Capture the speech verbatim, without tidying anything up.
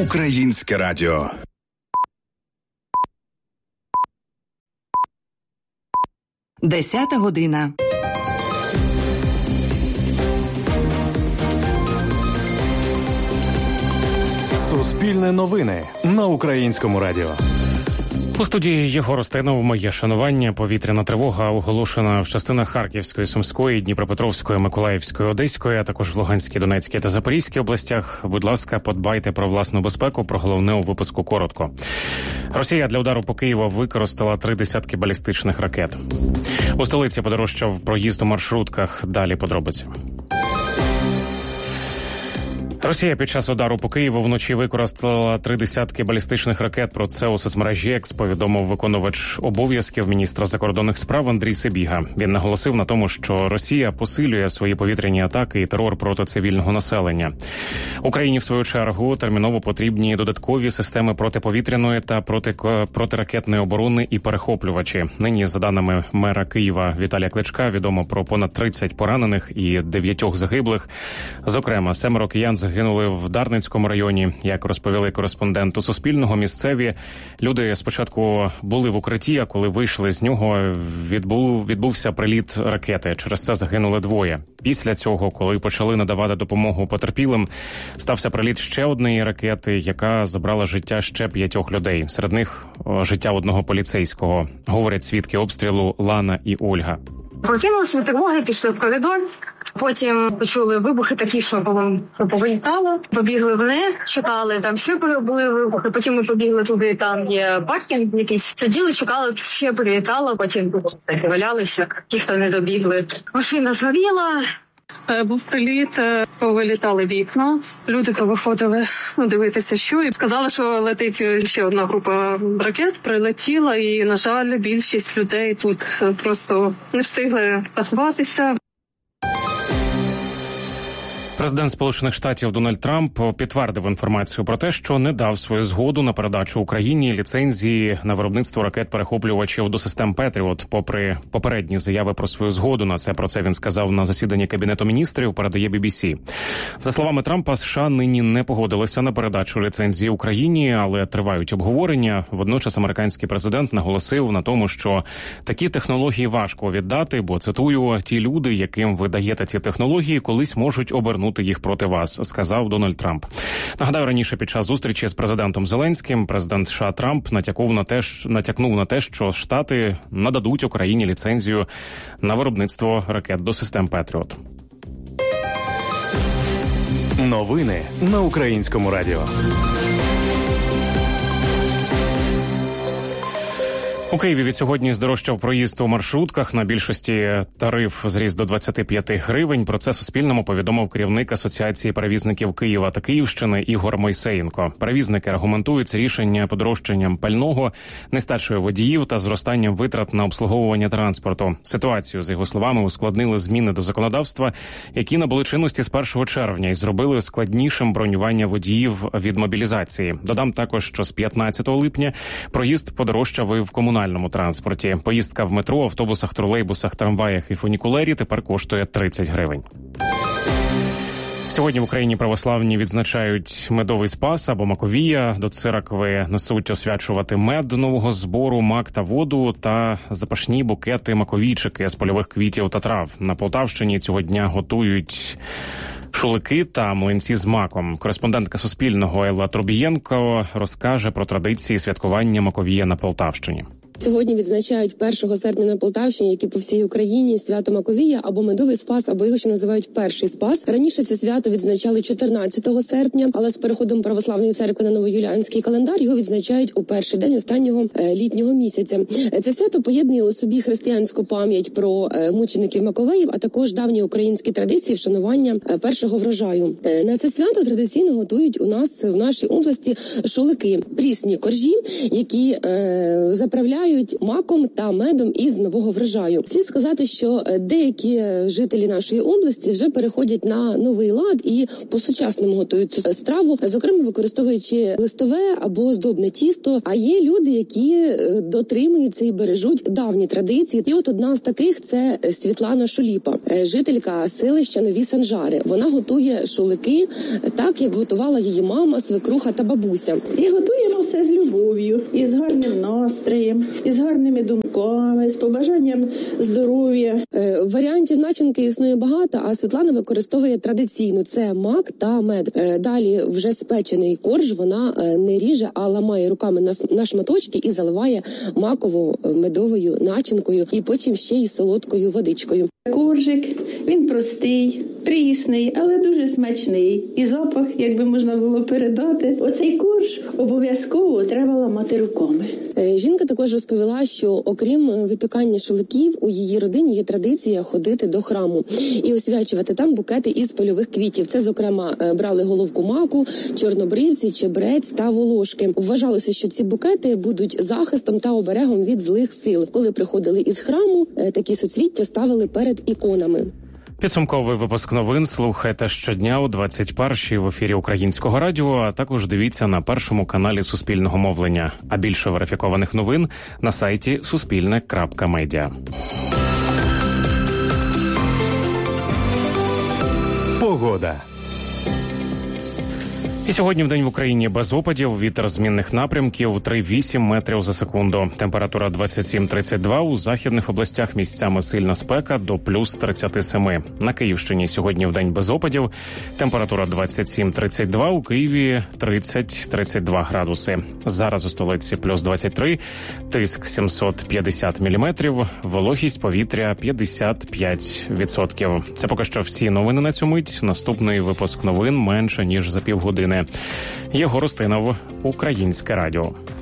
Українське радіо. Десята година. Суспільне новини на Українському радіо. У студії Єгор Устинов. Моє шанування. Повітряна тривога оголошена в частинах Харківської, Сумської, Дніпропетровської, Миколаївської, Одеської, а також в Луганській, Донецькій та Запорізькій областях. Будь ласка, подбайте про власну безпеку. Про головне у випуску коротко. Росія для удару по Києву використала три десятки балістичних ракет. У столиці подорожчав проїзд у маршрутках. Далі подробиці. Росія під час удару по Києву вночі використала три десятки балістичних ракет. Про це у соцмережі Екс повідомив виконувач обов'язків міністра закордонних справ Андрій Сибіга. Він наголосив на тому, що Росія посилює свої повітряні атаки і терор проти цивільного населення. Україні, в свою чергу, терміново потрібні додаткові системи протиповітряної та проти... протиракетної оборони і перехоплювачі. Нині, за даними мера Києва Віталія Кличка, відомо про понад тридцять поранених і дев'ятьох загиблих. Зокрема, семеро киян загинули Гинули в Дарницькому районі. Як розповіли кореспонденту Суспільного, місцеві люди спочатку були в укритті, а коли вийшли з нього, відбув, відбувся приліт ракети. Через це загинули двоє. Після цього, коли почали надавати допомогу потерпілим, стався приліт ще однієї ракети, яка забрала життя ще п'ятьох людей. Серед них життя одного поліцейського. Говорять свідки обстрілу Лана і Ольга. Прокинулися від тривоги, пішли в коридор, потім почули вибухи такі, що повилітало, побігли вниз, чекали, там ще були вибухи, потім ми побігли туди, там є паркінг якийсь, сиділи, чекали, ще прилітало, потім так валялися, ті, хто не добігли. Машина згоріла, був приліт, повилітали вікна, люди повиходили дивитися, що, і сказали, що летить ще одна група ракет, прилетіла, і, на жаль, більшість людей тут просто не встигли заховатися. Президент Сполучених Штатів Дональд Трамп підтвердив інформацію про те, що не дав свою згоду на передачу Україні ліцензії на виробництво ракет-перехоплювачів до систем Петріот, попри попередні заяви про свою згоду на це. Про це він сказав на засіданні Кабінету міністрів, передає бі бі сі. За словами Трампа, США нині не погодилися на передачу ліцензії Україні, але тривають обговорення. Водночас американський президент наголосив на тому, що такі технології важко віддати, бо, цитую, ті люди, яким ви даєте ці технології, колись можуть обернути їх проти вас, сказав Дональд Трамп. Нагадаю, раніше під час зустрічі з президентом Зеленським президент США Трамп натякнув на те, натякнув на те, що Штати нададуть Україні ліцензію на виробництво ракет до систем Петріот. Новини на Українському радіо. У Києві від сьогодні здорожчав проїзд у маршрутках. На більшості тариф зріс до двадцять п'ять гривень. Про це Суспільному повідомив керівник Асоціації перевізників Києва та Київщини Ігор Мойсеєнко. Перевізники аргументують це рішення подорожчанням пального, нестачею водіїв та зростанням витрат на обслуговування транспорту. Ситуацію, за його словами, ускладнили зміни до законодавства, які набули чинності з першого червня і зробили складнішим бронювання водіїв від мобілізації. Додам також, що з п'ятнадцятого липня проїзд подорожчав і в комунальному транспорті. Поїздка в метро, автобусах, тролейбусах, трамваях і фунікулері тепер коштує тридцять гривень. Сьогодні в Україні православні відзначають медовий спас або маковія. До церкви несуть освячувати мед нового збору, мак та воду та запашні букети маковійчики з польових квітів та трав. На Полтавщині цього дня готують шулики та млинці з маком. Кореспондентка Суспільного Елла Трубієнко розкаже про традиції святкування маковія на Полтавщині. Сьогодні відзначають першого серпня на Полтавщині, як і по всій Україні, свято Маковія або медовий спас, або його ще називають перший спас. Раніше це свято відзначали чотирнадцятого серпня, але з переходом православної церкви на новоюліанський календар його відзначають у перший день останнього е, літнього місяця. Це свято поєднує у собі християнську пам'ять про е, мучеників Маковеїв, а також давні українські традиції вшанування е, першого врожаю. Е, на це свято традиційно готують у нас в нашій області шулики, прісні коржі, які е, заправляють запасають маком та медом із нового врожаю. Слід сказати, що деякі жителі нашої області вже переходять на новий лад і по-сучасному готують цю страву, зокрема використовуючи листове або здобне тісто. А є люди, які дотримуються і бережуть давні традиції. І от одна з таких – це Світлана Шуліпа, жителька селища Нові Санжари. Вона готує шулики так, як готувала її мама, свекруха та бабуся. І готуємо все з любов'ю, і з гарним настроєм, і з гарними думками, з побажанням здоров'я. Е, варіантів начинки існує багато, а Світлана використовує традиційну – це мак та мед. Е, далі вже спечений корж вона е, не ріже, а ламає руками на, на шматочки і заливає маково-медовою начинкою, і потім ще й солодкою водичкою. Коржик, він простий, прісний, але дуже смачний. І запах, якби можна було передати. Оцей корж обов'язково треба ламати руками. Е, жінка також розповіла, що окрім випікання шуликів, у її родині є традиція ходити до храму і освячувати там букети із польових квітів. Це, зокрема, брали головку маку, чорнобривці, чебрець та волошки. Вважалося, що ці букети будуть захистом та оберегом від злих сил. Коли приходили із храму, такі суцвіття ставили перед іконами. Підсумковий випуск новин слухайте щодня о двадцять першій в ефірі Українського радіо, а також дивіться на першому каналі Суспільного мовлення. А більше верифікованих новин на сайті суспільне крапка медіа. Погода. І сьогодні вдень в Україні без опадів, вітер змінних напрямків три-вісім метрів за секунду. Температура двадцять сім - тридцять два, у західних областях місцями сильна спека до плюс тридцять сім. На Київщині сьогодні вдень без опадів, температура двадцять сім - тридцять два, у Києві тридцять - тридцять два градуси. Зараз у столиці плюс двадцять три, тиск сімсот п'ятдесят міліметрів, вологість повітря п'ятдесят п'ять відсотків. Це поки що всі новини на цю мить. Наступний випуск новин менше ніж за півгодини. Єгор Устинов, Українське радіо.